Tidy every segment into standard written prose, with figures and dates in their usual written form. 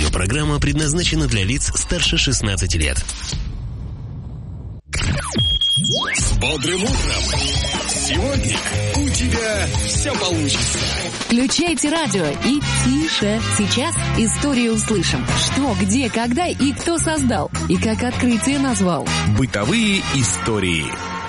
Программа предназначена для лиц старше 16 лет. С бодрым утром! Сегодня у тебя все получится. Включайте радио и тише. Сейчас историю услышим. Что, где, когда и кто создал. И как открытие назвал. Бытовые истории.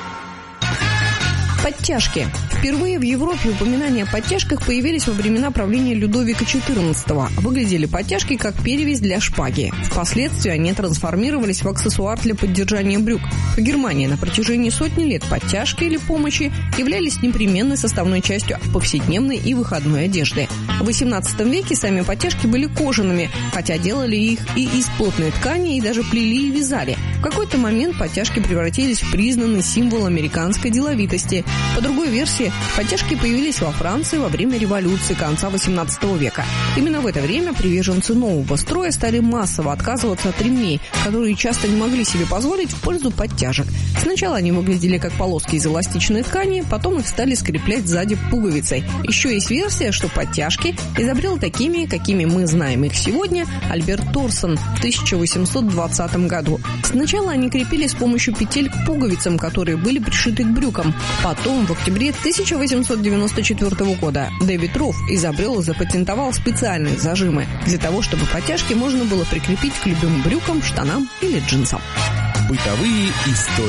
Подтяжки. Впервые в Европе упоминания о подтяжках появились во времена правления Людовика XIV. Выглядели подтяжки как перевязь для шпаги. Впоследствии они трансформировались в аксессуар для поддержания брюк. В Германии на протяжении сотни лет подтяжки или помощи являлись непременной составной частью повседневной и выходной одежды. В XVIII веке сами подтяжки были кожаными, хотя делали их и из плотной ткани, и даже плели и вязали. В какой-то момент подтяжки превратились в признанный символ американской деловитости. По другой версии, подтяжки появились во Франции во время революции конца XVIII века. Именно в это время приверженцы нового строя стали массово отказываться от ремней, которые часто не могли себе позволить, в пользу подтяжек. Сначала они выглядели как полоски из эластичной ткани, потом их стали скреплять сзади пуговицей. Еще есть версия, что подтяжки изобрел такими, какими мы знаем их сегодня, Альберт Торсон в 1820 году. Сначала они крепились с помощью петель к пуговицам, которые были пришиты к брюкам. Потом, в октябре 1894 года, Дэвид Рофф изобрел и запатентовал специальные зажимы для того, чтобы подтяжки можно было прикрепить к любым брюкам, штанам или джинсам. Бытовые истории.